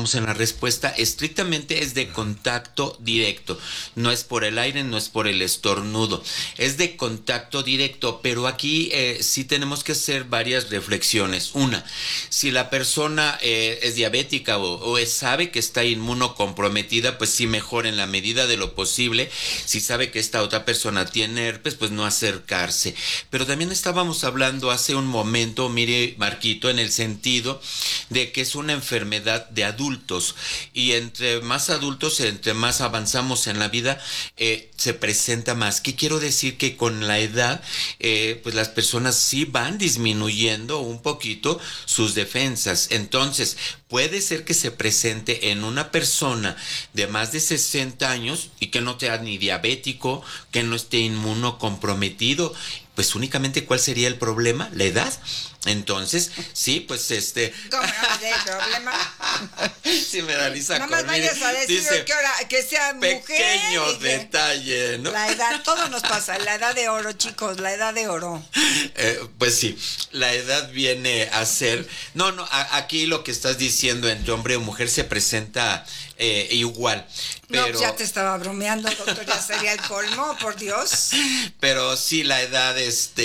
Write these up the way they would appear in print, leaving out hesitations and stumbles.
estamos en la respuesta, estrictamente es de contacto directo. No es por el aire, no es por el estornudo. Es de contacto directo, pero aquí sí tenemos que hacer varias reflexiones. Una, si la persona es diabética o sabe que está inmunocomprometida, pues sí, mejor en la medida de lo posible. Si sabe que esta otra persona tiene herpes, pues no acercarse. Pero también estábamos hablando hace un momento, mire, Marquito, en el sentido de que es una enfermedad de adultos, y entre más adultos, entre más avanzamos en la vida, se presenta más. ¿Qué quiero decir? Que con la edad, pues las personas sí van disminuyendo un poquito sus defensas. Entonces, puede ser que se presente en una persona de más de 60 años y que no sea ni diabético, que no esté inmunocomprometido. Pues únicamente, ¿cuál sería el problema? La edad. Entonces, sí, pues ¿Cómo no hay problema? Sí, me da risa. No más vayas a decir dice, que sea mujer. Pequeño detalle, ¿no? La edad, todo nos pasa, la edad de oro, chicos, la edad de oro. Pues sí, la edad viene a ser... No, aquí lo que estás diciendo entre hombre y mujer se presenta igual. Pero... No, ya te estaba bromeando, doctor, ya sería el colmo, por Dios. Pero sí, la edad es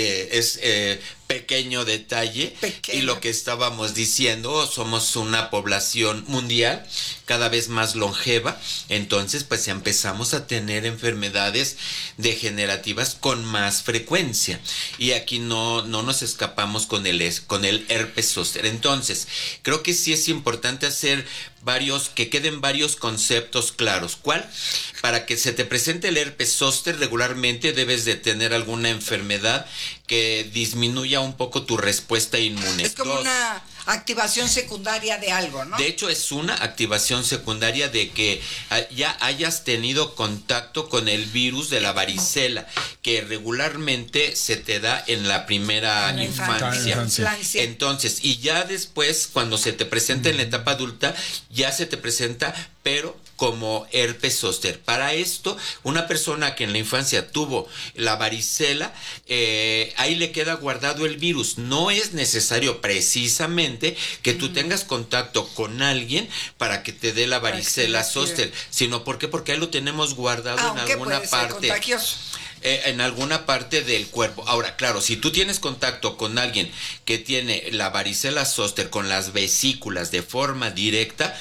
pequeño detalle. Pequeño. Y lo que estábamos diciendo, somos una población mundial cada vez más longeva, entonces pues empezamos a tener enfermedades degenerativas con más frecuencia, y aquí no nos escapamos con el herpes zóster. Entonces creo que sí es importante hacer que queden varios conceptos claros. ¿Cuál? Para que se te presente el herpes zóster, regularmente debes de tener alguna enfermedad que disminuya un poco tu respuesta inmune. Es como una activación secundaria de algo, ¿no? De hecho, es una activación secundaria de que ya hayas tenido contacto con el virus de la varicela, que regularmente se te da en la primera infancia. Entonces, y ya después, cuando se te presenta en la etapa adulta, ya se te presenta, pero como herpes zóster. Para esto, una persona que en la infancia tuvo la varicela, ahí le queda guardado el virus. No es necesario precisamente que tú tengas contacto con alguien para que te dé la varicela zóster, sino porque ahí lo tenemos guardado en alguna parte. En alguna parte del cuerpo. Ahora, claro, si tú tienes contacto con alguien que tiene la varicela zóster con las vesículas de forma directa,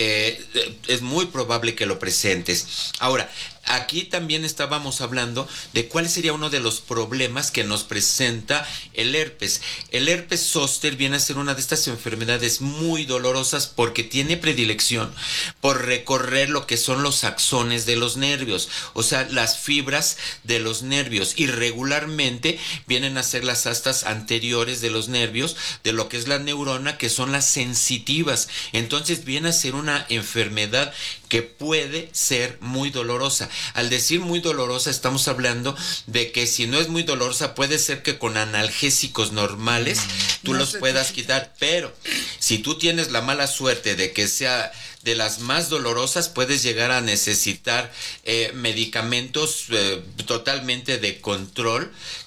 es muy probable que lo presentes. Ahora, aquí también estábamos hablando de cuál sería uno de los problemas que nos presenta el herpes. El herpes zóster viene a ser una de estas enfermedades muy dolorosas porque tiene predilección por recorrer lo que son los axones de los nervios, o sea, las fibras de los nervios, y regularmente vienen a ser las astas anteriores de los nervios, de lo que es la neurona, que son las sensitivas. Entonces viene a ser una enfermedad que puede ser muy dolorosa. Al decir muy dolorosa, estamos hablando de que si no es muy dolorosa, puede ser que con analgésicos normales tú los puedas quitar, pero si tú tienes la mala suerte de que sea de las más dolorosas, puedes llegar a necesitar medicamentos totalmente de control,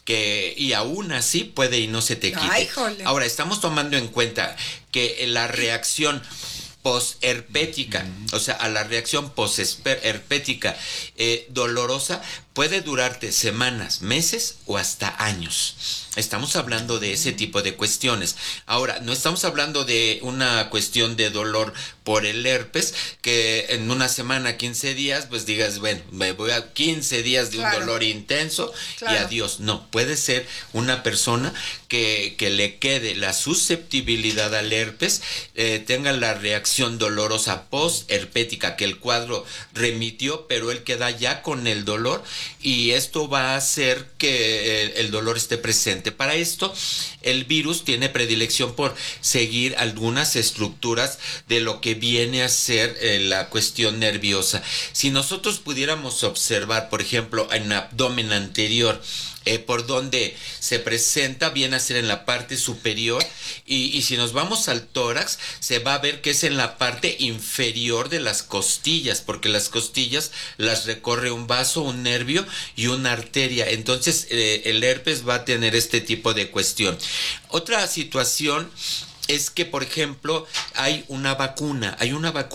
y aún así puede y no se te quite. Ay, jole. Ahora, estamos tomando en cuenta que la reacción posherpética, o sea, a la reacción posherpética dolorosa, puede durarte semanas, meses o hasta años. Estamos hablando de ese tipo de cuestiones. Ahora, no estamos hablando de una cuestión de dolor por el herpes, que en una semana, 15 días, pues digas, bueno, me voy a 15 días de un dolor intenso y adiós. No, puede ser una persona que le quede la susceptibilidad al herpes, tenga la reacción dolorosa posherpética, que el cuadro remitió, pero él queda ya con el dolor, y esto va a hacer que el dolor esté presente. Para esto, el virus tiene predilección por seguir algunas estructuras de lo que viene a ser la cuestión nerviosa. Si nosotros pudiéramos observar, por ejemplo, en el abdomen anterior, por donde se presenta, viene a ser en la parte superior, y si nos vamos al tórax, se va a ver que es en la parte inferior de las costillas, porque las costillas las recorre un vaso, un nervio y una arteria. Entonces el herpes va a tener este tipo de cuestión. Otra situación es que, por ejemplo, hay una vacuna